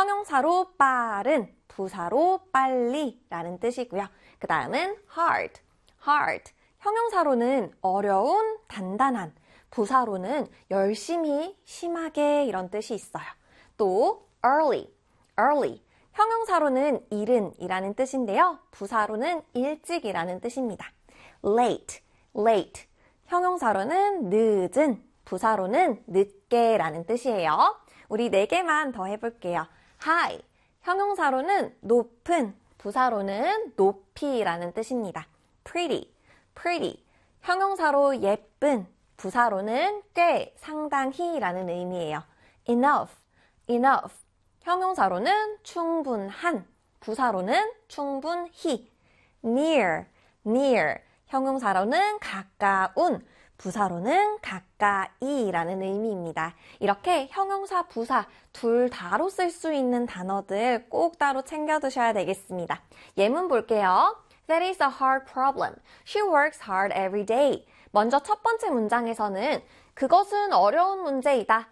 형용사로 빠른, 부사로 빨리라는 뜻이고요. 그 다음은 hard, hard. 형용사로는 어려운, 단단한, 부사로는 열심히, 심하게 이런 뜻이 있어요. 또 early, early. 형용사로는 이른이라는 뜻인데요. 부사로는 일찍이라는 뜻입니다. late, late. 형용사로는 늦은, 부사로는 늦게라는 뜻이에요. 우리 4개만 더 해볼게요. high. 형용사로는 높은, 부사로는 높이라는 뜻입니다. pretty, pretty. 형용사로 예쁜, 부사로는 꽤, 상당히라는 의미예요. enough, enough. 형용사로는 충분한, 부사로는 충분히. near, near. 형용사로는 가까운, 부사로는 가까이라는 의미입니다. 이렇게 형용사, 부사 둘 다로 쓸 수 있는 단어들 꼭 따로 챙겨두셔야 되겠습니다. 예문 볼게요. That is a hard problem. She works hard every day. 먼저 첫 번째 문장에서는 그것은 어려운 문제이다.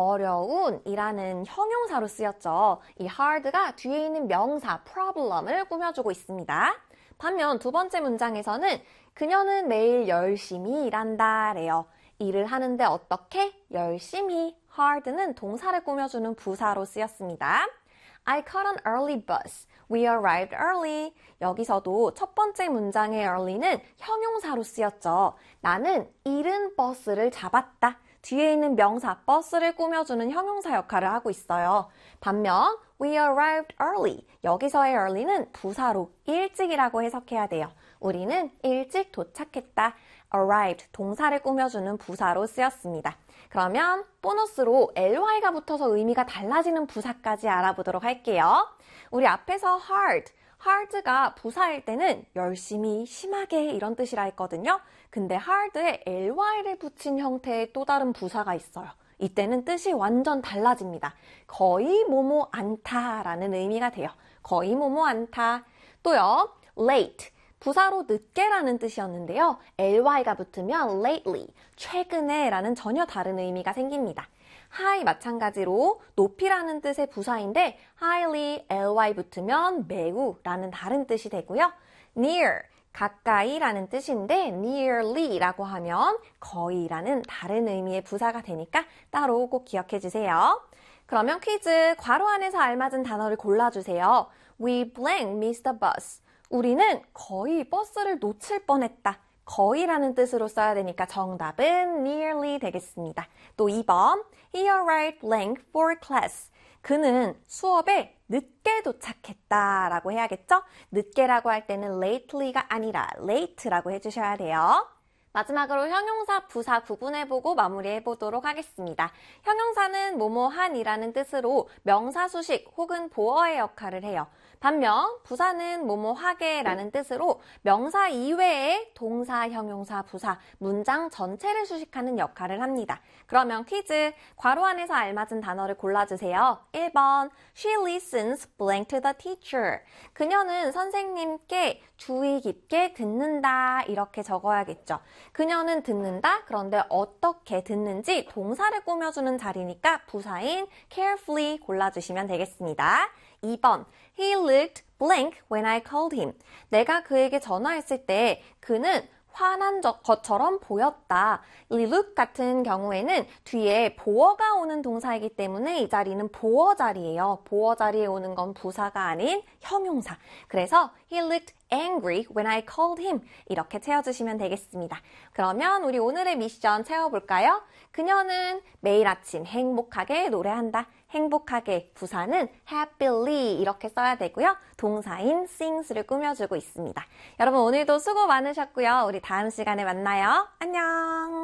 어려운이라는 형용사로 쓰였죠. 이 hard가 뒤에 있는 명사 problem을 꾸며주고 있습니다. 반면 두 번째 문장에서는 그녀는 매일 열심히 일한다 래요. 일을 하는데 어떻게? 열심히. hard는 동사를 꾸며주는 부사로 쓰였습니다. I caught an early bus. We arrived early. 여기서도 첫 번째 문장의 early는 형용사로 쓰였죠. 나는 이른 버스를 잡았다. 뒤에 있는 명사 버스를 꾸며주는 형용사 역할을 하고 있어요. 반면 we arrived early. 여기서의 early는 부사로 일찍이라고 해석해야 돼요. 우리는 일찍 도착했다. arrived 동사를 꾸며주는 부사로 쓰였습니다. 그러면 보너스로 ly가 붙어서 의미가 달라지는 부사까지 알아보도록 할게요. 우리 앞에서 hard, hard가 부사일 때는 열심히, 심하게 이런 뜻이라 했거든요. 근데 hard에 ly를 붙인 형태의 또 다른 부사가 있어요. 이때는 뜻이 완전 달라집니다. 거의 뭐뭐 않다라는 의미가 돼요. 거의 뭐뭐 않다. 또요, late. 부사로 늦게라는 뜻이었는데요. ly가 붙으면 lately, 최근에 라는 전혀 다른 의미가 생깁니다. high 마찬가지로 높이라는 뜻의 부사인데 highly, ly 붙으면 매우 라는 다른 뜻이 되고요. near, 가까이라는 뜻인데 nearly라고 하면 거의라는 다른 의미의 부사가 되니까 따로 꼭 기억해 주세요. 그러면 퀴즈, 괄호 안에서 알맞은 단어를 골라주세요. We blank missed the bus. 우리는 거의 버스를 놓칠 뻔했다. 거의라는 뜻으로 써야 되니까 정답은 nearly 되겠습니다. 또 2번, he arrived blank for class. 그는 수업에 늦게 도착했다 라고 해야겠죠? 늦게라고 할 때는 lately가 아니라 late라고 해주셔야 돼요. 마지막으로 형용사, 부사 구분해보고 마무리해보도록 하겠습니다. 형용사는 뭐뭐한이라는 뜻으로 명사 수식 혹은 보어의 역할을 해요. 반면 부사는 뭐뭐하게라는 뜻으로 명사 이외의 동사, 형용사, 부사, 문장 전체를 수식하는 역할을 합니다. 그러면 퀴즈, 괄호 안에서 알맞은 단어를 골라주세요. 1번, She listens blank to the teacher. 그녀는 선생님께 주의 깊게 듣는다 이렇게 적어야겠죠. 그녀는 듣는다. 그런데 어떻게 듣는지 동사를 꾸며주는 자리니까 부사인 carefully 골라주시면 되겠습니다. 2번, He looked blank when I called him. 내가 그에게 전화했을 때 그는 화난 것처럼 보였다. 이 look 같은 경우에는 뒤에 보어가 오는 동사이기 때문에 이 자리는 보어 자리예요. 보어 자리에 오는 건 부사가 아닌 형용사. 그래서 he looked angry when I called him. 이렇게 채워주시면 되겠습니다. 그러면 우리 오늘의 미션 채워볼까요? 그녀는 매일 아침 행복하게 노래한다. 행복하게 부사는 happily 이렇게 써야 되고요. 동사인 sings를 꾸며주고 있습니다. 여러분 오늘도 수고 많으셨고요. 우리 다음 시간에 만나요. 안녕.